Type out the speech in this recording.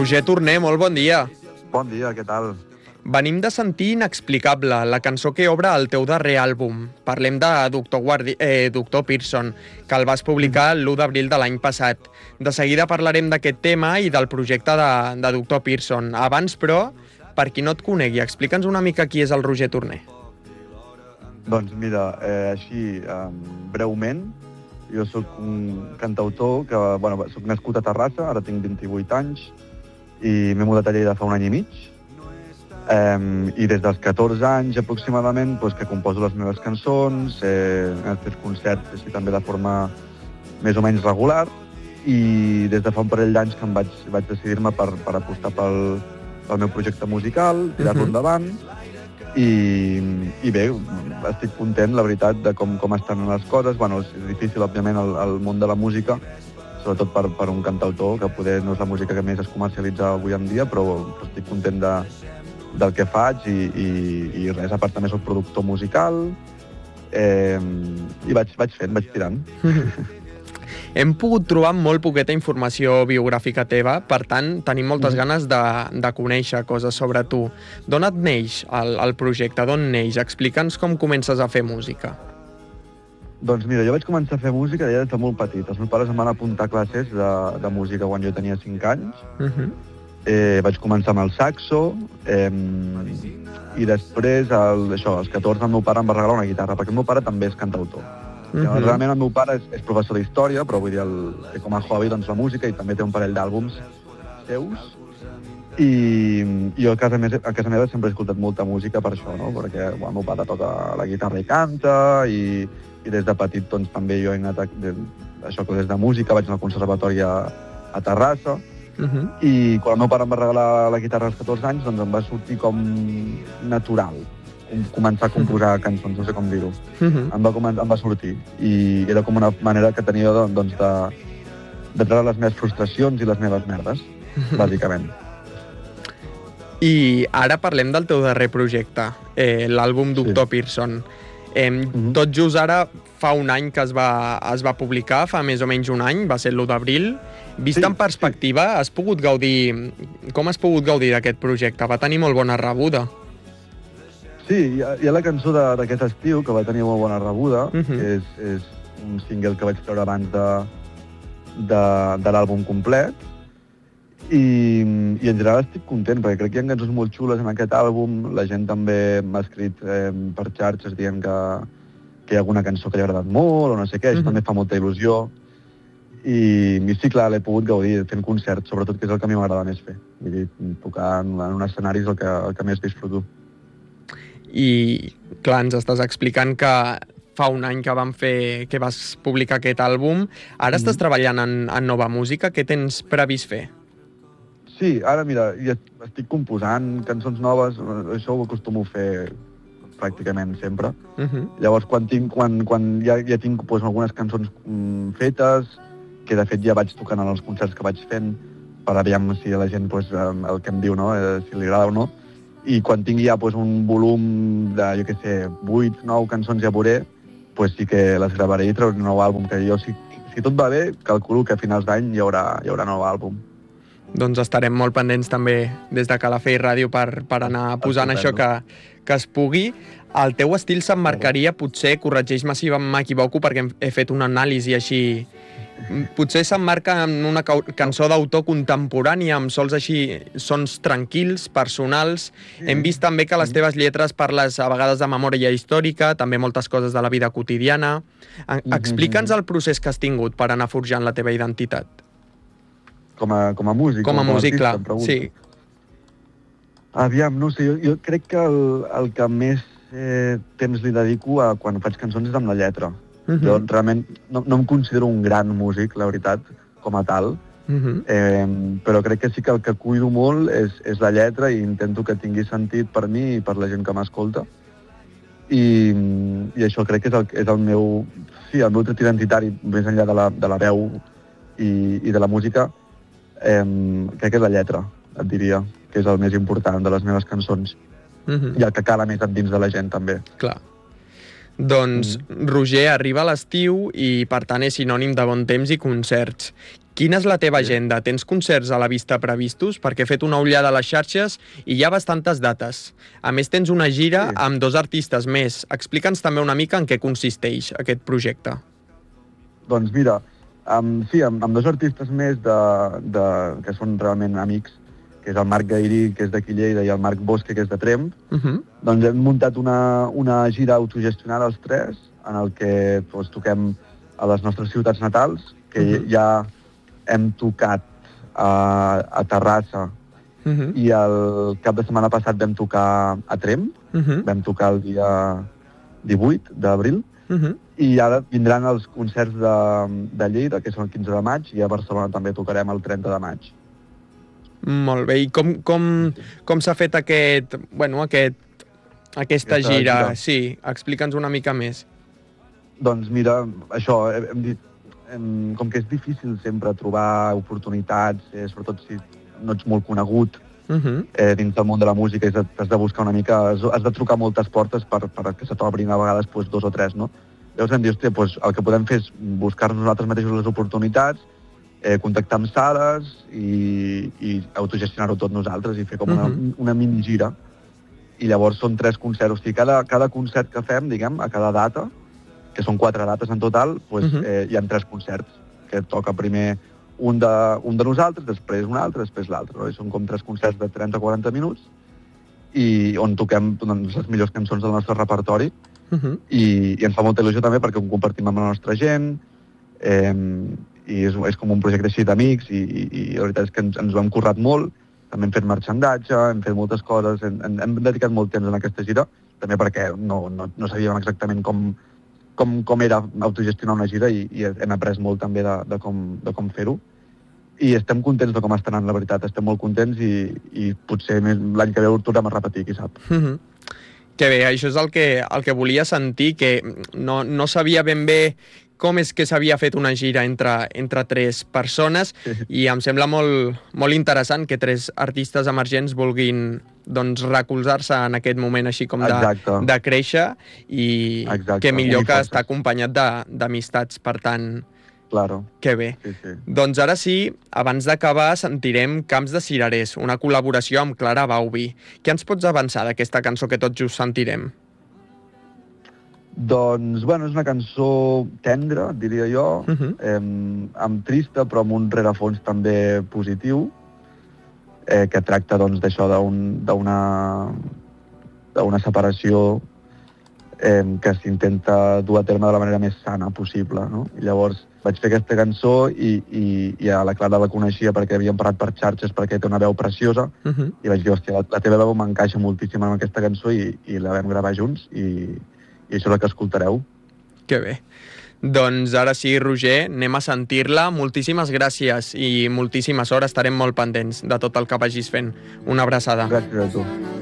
Roger Torner, molt bon dia. Bon dia, què tal? Venim de sentir Inexplicable, la cançó que obre el teu darrer àlbum. Parlem de Doctor Pearson, que el vas publicar l'1 d'abril de l'any passat. De seguida parlarem d'aquest tema i del projecte de Doctor Pearson. Abans, però, per qui no et conegui, explica'ns una mica qui és el Roger Torner. Doncs mira, així, breument, jo sóc un cantautor que, soc nascut a Terrassa, ara tinc 28 anys, i m'he mudat a Lleida fa un any i mig. I des dels 14 anys aproximadament que composo les meves cançons, he fet concerts així també de forma més o menys regular, i des de fa un parell d'anys que vaig decidir-me per apostar pel meu projecte musical, tirar-lo endavant, i bé, estic content, la veritat, de com estan les coses. És difícil, òbviament, el món de la música, sobretot per un cantautor, que poder no és la música que més es comercialitza avui en dia, però estic content del que faig i res, a part també soc productor musical i vaig tirant. Hem pogut trobar molt poqueta informació biogràfica teva, per tant, tenim moltes ganes de conèixer coses sobre tu. D'on et neix el projecte? D'on neix? Explica'ns com comences a fer música. Doncs mira, jo vaig començar a fer música des de molt petit. Els meus pares em van apuntar a classes de música quan jo tenia 5 anys. Vaig començar amb el saxo i després, als 14, el meu pare em va regalar una guitarra, perquè el meu pare també és cantautor. Realment el meu pare és professor d'història, però vull dir, té com a hobby la música i també té un parell d'àlbums seus. I jo a casa meva sempre he escoltat molta música per això, no? Perquè el meu pare toca la guitarra i canta, i des de petit també jo he anat des de música, vaig anar al conservatori a Terrassa, i quan el meu pare em va regalar la guitarra als 14 anys, doncs em va sortir com natural començar a composar cançons, no sé com dir-ho. Em va sortir, i era com una manera que tenia de treure les meves frustracions i les meves merdes, bàsicament. I ara parlem del teu darrer projecte, l'àlbum Doctor Pearson. Tot just ara fa un any que es va publicar, fa més o menys un any, va ser l'1 d'abril. Vist en perspectiva, com has pogut gaudir d'aquest projecte? Va tenir molt bona rebuda. Sí, hi ha la cançó d'aquest estiu que va tenir molt bona rebuda, que és un single que vaig treure abans de l'àlbum complet, i en general estic content, perquè crec que hi ha cançons molt xules en aquest àlbum. La gent també m'ha escrit per xarxes dient que hi ha alguna cançó que li ha agradat molt o no sé què, això també fa molta il·lusió. I sí, clar, l'he pogut gaudir fent concerts, sobretot, que és el que a mi m'agrada més fer. Vull dir, tocar en un escenari és el que més disfruto. I, clar, ens estàs explicant que fa un any que vas publicar aquest àlbum. Ara estàs treballant en nova música. Què tens previst fer? Sí, ara, mira, ja estic composant cançons noves. Això ho acostumo a fer pràcticament sempre. Llavors, quan ja tinc algunes cançons fetes, que de fet ja vaig tocant en els concerts que vaig fent, per aviam si a la gent el que em diu, no? Si li agrada o no. I quan tingui ja un volum de, 8, 9 cançons ja veuré, sí que les gravaré i trauré un nou àlbum, que jo, si tot va bé, calculo que a finals d'any hi haurà nou àlbum. Doncs estarem molt pendents també des de Calafell Ràdio per anar posant això que es pugui. El teu estil s'emmarcaria, potser, corregeix-me si m'equivoco, perquè he fet una anàlisi així, potser s'emmarca en una cançó d'autor contemporània, amb sons tranquils, personals. Hem vist també que les teves lletres parles a vegades de memòria històrica, també moltes coses de la vida quotidiana. Explica'ns el procés que has tingut per anar forjant la teva identitat. Com a músic? Com a músic, clar, sí. Aviam, no sé, jo crec que el que més temps li dedico a quan faig cançons és amb la lletra. Jo realment no em considero un gran músic, la veritat, com a tal, però crec que sí que el que cuido molt és la lletra, i intento que tingui sentit per mi i per la gent que m'escolta. I això crec que és el meu tret identitari, més enllà de la veu i de la música. Crec que és la lletra, et diria, que és el més important de les meves cançons. I el que cala més dins de la gent, també. Clar. Doncs, Roger, arriba l'estiu i, per tant, és sinònim de bon temps i concerts. Quina és la teva agenda? Tens concerts a la vista previstos? Perquè he fet una ullada a les xarxes i hi ha bastantes dates. A més, tens una gira amb 2 artistes més. Explica'ns també una mica en què consisteix aquest projecte. Doncs mira, amb 2 artistes més que són realment amics, que és el Marc Gairí, que és d'aquí Lleida, i el Marc Bosque, que és de Tremp, doncs hem muntat una gira autogestionada els 3, en el que toquem a les nostres ciutats natals, que ja hem tocat a Terrassa, i el cap de setmana passat vam tocar a Tremp, vam tocar el dia 18 d'abril, i ara vindran els concerts de Lleida, que són el 15 de maig, i a Barcelona també tocarem el 30 de maig. Molt bé. I com s'ha fet aquesta gira? Sí, explica'ns una mica més. Doncs mira, això, hem dit, com que és difícil sempre trobar oportunitats, sobretot si no ets molt conegut dins del món de la música, has de buscar una mica, has de trucar moltes portes perquè se t'obrin a vegades 2 o 3, no? Llavors vam dir, el que podem fer és buscar-nos nosaltres mateixos les oportunitats, contactar amb sales i autogestionar-ho tot nosaltres i fer com una mini gira. I llavors són 3 concerts. O sigui, cada concert que fem, diguem, a cada data, que són 4 dates en total, hi ha 3 concerts, que toca primer un de nosaltres, després un altre, després l'altre. No? I són com 3 concerts de 30-40 minuts i on toquem les millors cançons del nostre repertori i ens fa molta il·lusió també perquè ho compartim amb la nostra gent, i és com un projecte així d'amics i la veritat és que ens ho hem currat molt, també hem fet marxandatge, hem fet moltes coses, hem dedicat molt temps en aquesta gira, també perquè no sabíem exactament com era autogestionar una gira i hem après molt també de com fer-ho. I estem contents de com està anant, la veritat, estem molt contents i potser l'any que ve ho tornem a repetir, qui sap. Que bé, això és el que volia sentir, que no sabia ben bé com és que s'havia fet una gira entre 3 persones i em sembla molt, molt interessant que 3 artistes emergents vulguin recolzar-se en aquest moment així com de créixer i que millor que estar acompanyat d'amistats, per tant, claro. Que bé. Sí. Doncs ara sí, abans d'acabar sentirem Camps de Cirerers, una col·laboració amb Clara Baubi. Què ens pots avançar d'aquesta cançó que tot just sentirem? Doncs, és una cançó tendra, diria jo, amb trista, però amb un rerefons també positiu, que tracta d'això, d'una separació que s'intenta dur a terme de la manera més sana possible, no? I llavors vaig fer aquesta cançó i a la Clara la coneixia perquè havíem parlat per xarxes perquè té una veu preciosa i vaig dir, hòstia, la teva veu m'encaixa moltíssim en aquesta cançó i la vam gravar junts i això és el que escoltareu. Que bé. Doncs ara sí, Roger, anem a sentir-la. Moltíssimes gràcies i moltíssimes hores estarem molt pendents de tot el que vagis fent. Una abraçada. Gràcies a tu.